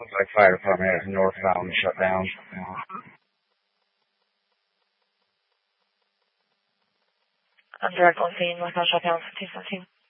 Looks like fire department is northbound shut down. I'm direct on scene, northbound shut down, 217.